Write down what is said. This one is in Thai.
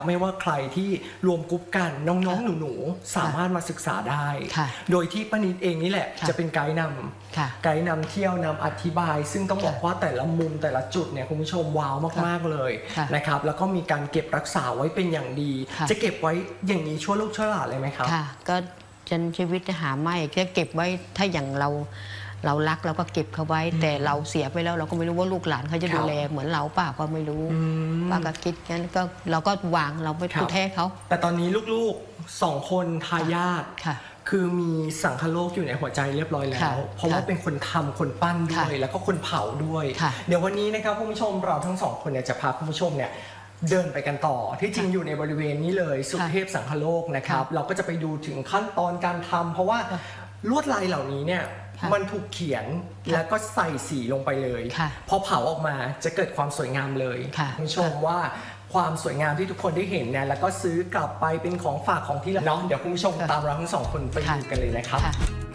ไม่ว่าใครที่รวมกลุ่มกันน้องๆหนูๆสามารถมาศึกษาได้โดยที่ป้านิดเองนี่แหละจะเป็นไกด์นำเที่ยวนำอธิบายซึ่งต้องบอกว่าแต่ละมุมแต่ละจุดเนี่ยคุณผู้ชมว้าวมากๆเลยนะครับแล้วก็มีการเก็บรักษาไว้เป็นอย่างดีจะเก็บไว้อย่างนี้ชั่วลูกชั่วหลานเลยไหมครับก็จนชีวิตจะหาไม่ก็เก็บไว้ถ้าอย่างเรารักเราก็เก็บเขาไว้แต่เราเสียไปแล้วเราก็ไม่รู้ว่าลูกหลานเขาจะดูแลเหมือนเราป่าก็ไม่รู้ป้าก็คิดงั้นก็เราก็วางเราไม่พูดแท้เขาแต่ตอนนี้ลูกๆ2 คนทายาทคือมีสังคโลกอยู่ในหัวใจเรียบร้อยแล้วเพราะว่าเป็นคนทำคนปั้นด้วยแล้วก็คนเผาด้วยเดี๋ยววันนี้นะครับคุณผู้ชมเราทั้ง2 คนเนี่ยจะพาคุณผู้ชมเนี่ยเดินไปกันต่อที่จริงอยู่ในบริเวณนี้เลยสุเทพสังคโลกนะครับเราก็จะไปดูถึงขั้นตอนการทำเพราะว่าลวดลายเหล่านี้เนี่ยมันถูกเขียนแล้วก็ใส่สีลงไปเลยพอเผาออกมาจะเกิดความสวยงามเลยคุณผู้ชมว่าความสวยงามที่ทุกคนได้เห็นเนี่ยแล้วก็ซื้อกลับไปเป็นของฝากของที่ระลึกเนาะเดี๋ยวคุณผู้ชมตามเราทั้ง2 คนไปดูกันเลยนะครับ